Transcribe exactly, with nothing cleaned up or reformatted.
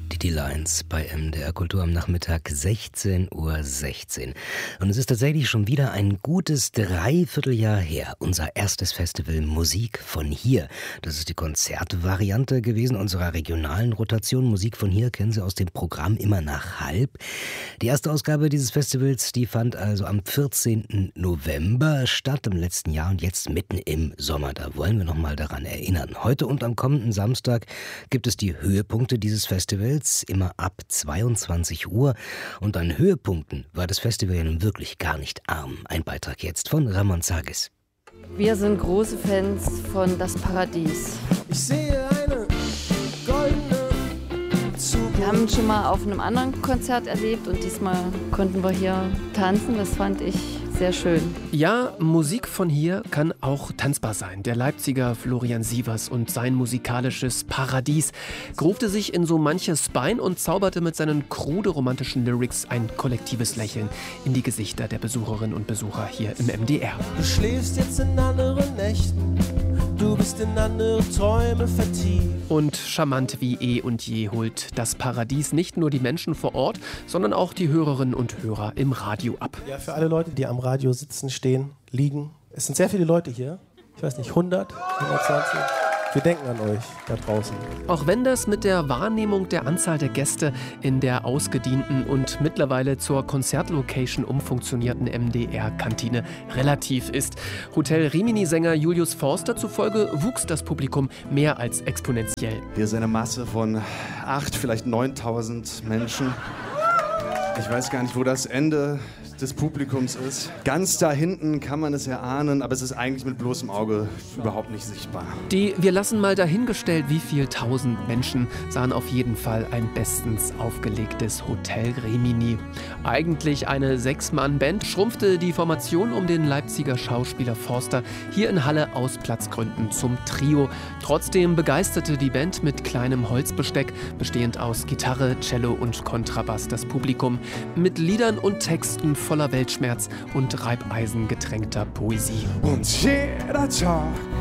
Die Lines bei M D R Kultur am Nachmittag sechzehn Uhr sechzehn. Und es ist tatsächlich schon wieder ein gutes Dreivierteljahr her. Unser erstes Festival Musik von hier. Das ist die Konzertvariante gewesen unserer regionalen Rotation. Musik von hier kennen Sie aus dem Programm immer nach halb. Die erste Ausgabe dieses Festivals, die fand also am vierzehnten November statt im letzten Jahr und jetzt mitten im Sommer. Da wollen wir noch mal daran erinnern. Heute und am kommenden Samstag gibt es die Höhepunkte dieses Festivals. Immer ab zweiundzwanzig Uhr. Und an Höhepunkten war das Festival ja nun wirklich gar nicht arm. Ein Beitrag jetzt von Ramon Zages. Wir sind große Fans von Das Paradies. Ich sehe eine goldene Zukunft. Wir haben ihn schon mal auf einem anderen Konzert erlebt und diesmal konnten wir hier tanzen. Das fand ich sehr schön. Ja, Musik von hier kann auch tanzbar sein. Der Leipziger Florian Sievers und sein musikalisches Paradies grufte sich in so manches Bein und zauberte mit seinen krude romantischen Lyrics ein kollektives Lächeln in die Gesichter der Besucherinnen und Besucher hier im M D R. Du schläfst jetzt in anderen Nächten, du bist in andere Träume vertieft. Und charmant wie eh und je holt das Paradies nicht nur die Menschen vor Ort, sondern auch die Hörerinnen und Hörer im Radio ab. Ja, für alle Leute, die am Radio sitzen, stehen, liegen. Es sind sehr viele Leute hier. Ich weiß nicht, hundert, hundertzwanzig. Wir denken an euch da draußen. Auch wenn das mit der Wahrnehmung der Anzahl der Gäste in der ausgedienten und mittlerweile zur Konzertlocation umfunktionierten M D R-Kantine relativ ist. Hotel Rimini-Sänger Julius Forster zufolge wuchs das Publikum mehr als exponentiell. Hier ist eine Masse von acht, vielleicht neuntausend Menschen. Ich weiß gar nicht, wo das Ende des Publikums ist. Ganz da hinten kann man es erahnen, aber es ist eigentlich mit bloßem Auge überhaupt nicht sichtbar. Die Wir lassen mal dahingestellt, wie viel tausend Menschen sahen auf jeden Fall ein bestens aufgelegtes Hotel Rimini. Eigentlich eine Sechs-Mann-Band schrumpfte die Formation um den Leipziger Schauspieler Forster hier in Halle aus Platzgründen zum Trio. Trotzdem begeisterte die Band mit kleinem Holzbesteck, bestehend aus Gitarre, Cello und Kontrabass, das Publikum mit Liedern und Texten voller Weltschmerz und Reibeisen getränkter Poesie. Und jeder Tag